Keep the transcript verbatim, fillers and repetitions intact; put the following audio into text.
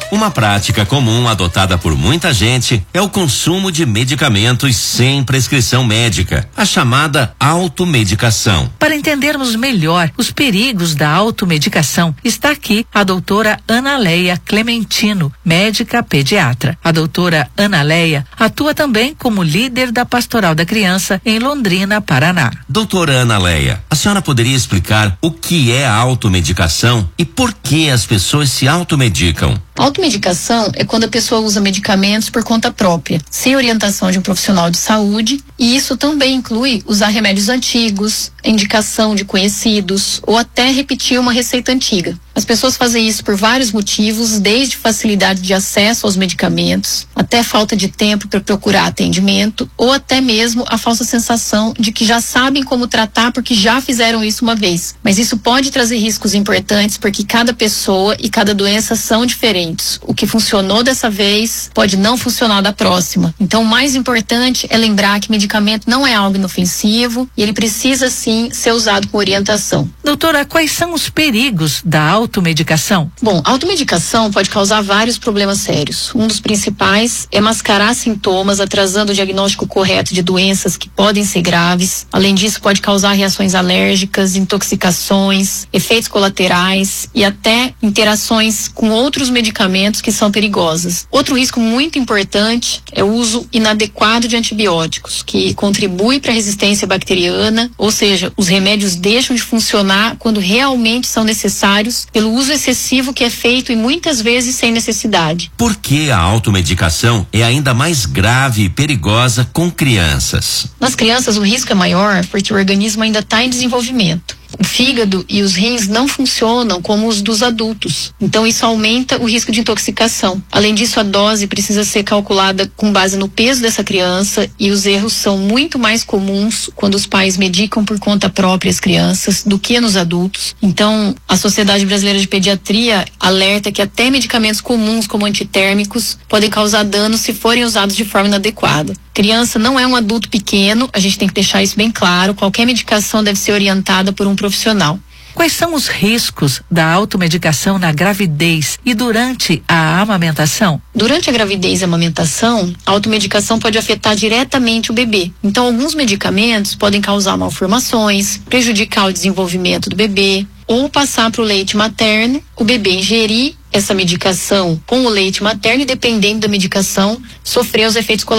Uma prática comum adotada por muita gente é o consumo de medicamentos sem prescrição médica, a chamada automedicação. Para entendermos melhor os perigos da automedicação, está aqui a doutora Analeia Clementino, médica pediatra. A doutora Analeia atua também como líder da Pastoral da Criança em Londrina, Paraná. Doutora Analeia, a senhora poderia explicar o que é a automedicação e por que as pessoas se automedicam? Automedicação é quando a pessoa usa medicamentos por conta própria, sem orientação de um profissional de saúde, e isso também inclui usar remédios antigos, indicação de conhecidos ou até repetir uma receita antiga. As pessoas fazem isso por vários motivos, desde facilidade de acesso aos medicamentos, até falta de tempo para procurar atendimento, ou até mesmo a falsa sensação de que já sabem como tratar porque já fizeram isso uma vez. Mas isso pode trazer riscos importantes porque cada pessoa e cada doença são diferentes. O que funcionou dessa vez pode não funcionar da próxima. Então o mais importante é lembrar que medicamento não é algo inofensivo e ele precisa sim ser usado com orientação. Doutora, quais são os perigos da automedicação? Bom, a automedicação pode causar vários problemas sérios. Um dos principais é mascarar sintomas, atrasando o diagnóstico correto de doenças que podem ser graves. Além disso, pode causar reações alérgicas, intoxicações, efeitos colaterais e até interações com outros medicamentos que são perigosas. Outro risco muito importante é o uso inadequado de antibióticos, que contribui para a resistência bacteriana, ou seja, os remédios deixam de funcionar quando realmente são necessários pelo uso excessivo que é feito e muitas vezes sem necessidade. Por que a automedicação é ainda mais grave e perigosa com crianças? Nas crianças o risco é maior porque o organismo ainda está em desenvolvimento. O fígado e os rins não funcionam como os dos adultos, então isso aumenta o risco de intoxicação. Além disso, a dose precisa ser calculada com base no peso dessa criança e os erros são muito mais comuns quando os pais medicam por conta própria as crianças do que nos adultos. Então, a Sociedade Brasileira de Pediatria alerta que até medicamentos comuns como antitérmicos podem causar danos se forem usados de forma inadequada. Criança não é um adulto pequeno, a gente tem que deixar isso bem claro. Qualquer medicação deve ser orientada por um profissional. Quais são os riscos da automedicação na gravidez e durante a amamentação? Durante a gravidez e a amamentação, a automedicação pode afetar diretamente o bebê. Então, alguns medicamentos podem causar malformações, prejudicar o desenvolvimento do bebê, ou passar para o leite materno, o bebê ingerir essa medicação com o leite materno e, dependendo da medicação, sofrer os efeitos colaterais.